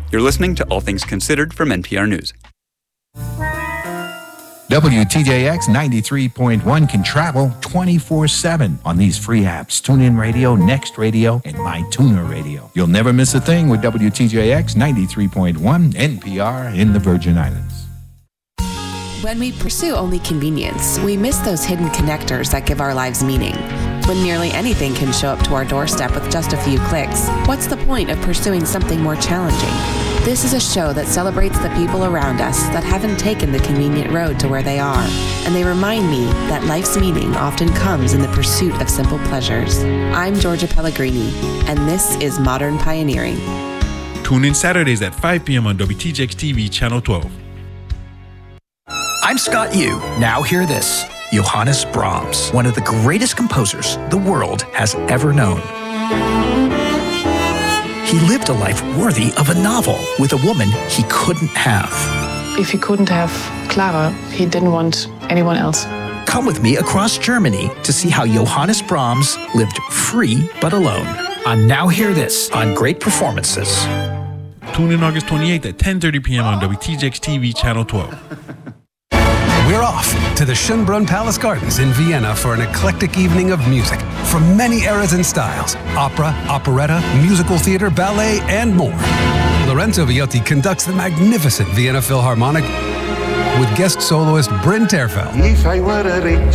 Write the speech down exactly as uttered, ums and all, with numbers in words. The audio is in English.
You're listening to All Things Considered from N P R News. W T J X ninety-three point one can travel twenty-four seven on these free apps: TuneIn Radio, Next Radio, and MyTuner Radio. You'll never miss a thing with W T J X ninety-three point one N P R in the Virgin Islands. When we pursue only convenience, we miss those hidden connectors that give our lives meaning. When nearly anything can show up to our doorstep with just a few clicks, what's the point of pursuing something more challenging? This is a show that celebrates the people around us that haven't taken the convenient road to where they are, and they remind me that life's meaning often comes in the pursuit of simple pleasures. I'm Georgia Pellegrini, and this is Modern Pioneering. Tune in Saturdays at five p.m. on W T J X T V Channel twelve. I'm Scott Yu. Now hear this. Johannes Brahms, one of the greatest composers the world has ever known. He lived a life worthy of a novel with a woman he couldn't have. If he couldn't have Clara, he didn't want anyone else. Come with me across Germany to see how Johannes Brahms lived free but alone. On Now Hear This on Great Performances. Tune in August twenty-eighth at ten thirty p.m. on W T J X T V Channel twelve. We're off to the Schönbrunn Palace Gardens in Vienna for an eclectic evening of music from many eras and styles: opera, operetta, musical theater, ballet, and more. Lorenzo Viotti conducts the magnificent Vienna Philharmonic with guest soloist Bryn Terfel. If I were a rich